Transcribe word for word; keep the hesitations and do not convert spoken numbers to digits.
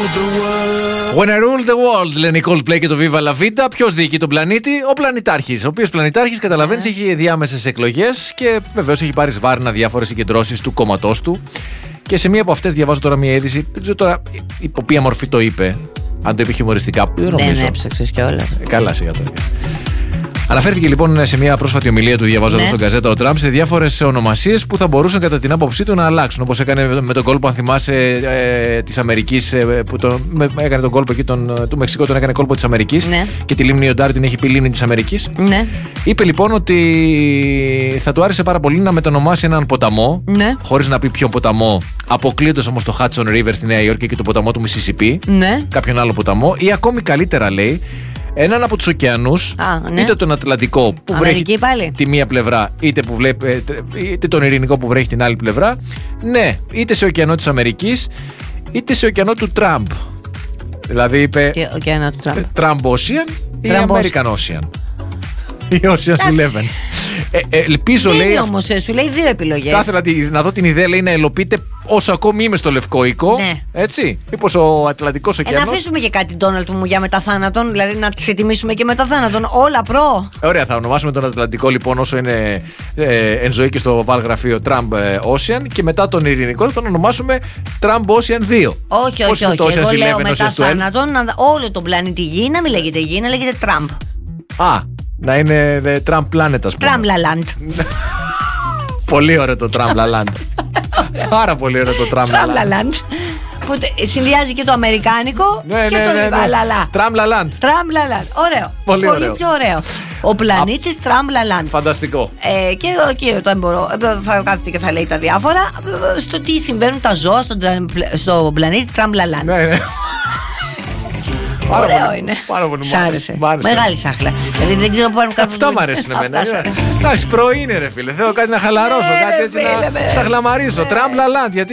When I rule the world, λένε οι Coldplay και το Viva La Vida. Ποιος διοικεί τον πλανήτη? Ο πλανητάρχης. Ο οποίος πλανητάρχης, καταλαβαίνεις, yeah. έχει διάμεσες εκλογές και βεβαίως έχει πάρει σβάρνα διάφορες συγκεντρώσεις του κόμματός του. Και σε μία από αυτές διαβάζω τώρα μία είδηση. Δεν ξέρω τώρα υπό ποια μορφή το είπε. Αν το είπε χιουμοριστικά, δεν νομίζω. Δεν έψαξες κιόλας. Ε, καλά, σιγά τώρα. Αναφέρθηκε λοιπόν σε μια πρόσφατη ομιλία του, διαβάζω ναι. εδώ στον Gazetta ο Τραμπ, σε διάφορες ονομασίες που θα μπορούσαν κατά την άποψή του να αλλάξουν. Όπως έκανε με τον κόλπο, αν θυμάσαι, ε, της Αμερικής, ε, που τον, με, έκανε τον κόλπο εκεί τον, του Μεξικού, τον έκανε κόλπο της Αμερικής ναι. και τη λίμνη Ιοντάρ την έχει πει λίμνη της Αμερικής. Ναι. Είπε λοιπόν ότι θα του άρεσε πάρα πολύ να μετονομάσει έναν ποταμό, ναι. χωρίς να πει ποιον ποταμό, αποκλείοντας όμως το Hudson River στη Νέα Υόρκη και το ποταμό του Μισισιπί, ναι. κάποιον άλλο ποταμό, ή ακόμη καλύτερα λέει. Έναν από τους ωκεανούς, Α, ναι. είτε τον Ατλαντικό που Αμερική βρέχει πάλι. τη μία πλευρά, είτε, που βλέπει, είτε τον Ειρηνικό που βρέχει την άλλη πλευρά. Ναι, είτε σε ωκεανό της Αμερικής, είτε σε ωκεανό του Τραμπ. Δηλαδή είπε και ωκεανό του Τραμπ. Τραμπ Ocean ή American Ocean. Ή Ocean's Eleven. Ε, ε, ελπίζω, λέει. Είναι όμως, σου λέει δύο επιλογές. Θα ήθελα να δω την ιδέα, λέει, να ελοπείτε όσο ακόμη είμαι στο Λευκό Οίκο. Ναι. Έτσι. Μήπως ο Ατλαντικός ωκεανός. Ε, να αφήσουμε και κάτι Ντόναλντ μου για μεταθάνατον, δηλαδή να τους ετοιμήσουμε και μεταθάνατον. Όλα προ. Ωραία, θα ονομάσουμε τον Ατλαντικό λοιπόν όσο είναι ε, εν ζωή και στο βάλγραφείο Trump Ocean, και μετά τον Ειρηνικό θα τον ονομάσουμε Trump Ocean δύο. Όχι, όχι, όχι. όχι. Εγώ λέω μεταθάνατον, όλο τον πλανήτη Γη να μην λέγεται Γη, να λέγεται Τραμπ. Α, να είναι the Trump Planet, ας πούμε. Τραμπλαλάντ. Πολύ ωραίο το Τραμπλαλάντ. Πάρα πολύ ωραίο το Τραμπλαλάντ. Που συνδυάζει και το αμερικάνικο ναι, και ναι, το ναι, ναι. λαλαλά. Τραμπλαλάντ. Τραμπλαλάντ. Ωραίο. Πολύ, πολύ ωραίο. πιο ωραίο. Ο πλανήτης Τραμπλαλάντ. Φανταστικό. Ε, και εκεί όταν μπορώ, θα κάθεται και θα λέει τα διάφορα στο τι συμβαίνουν τα ζώα στον, στο πλανήτη Τραμπλαλάντ. Ναι, ναι. Ωραίο πολύ, είναι. Πάρα πολύ Σ' άρεσε. Μεγάλη σάχλα. Δηλαδή δεν ξέρω πού να αυτά μ' αρέσουν εμένα. Εντάξει, πρωί είναι ρε φίλε. Θέλω κάτι να χαλαρώσω, κάτι έτσι να σαχλαμαρίσω. Τραμπλαλάντ.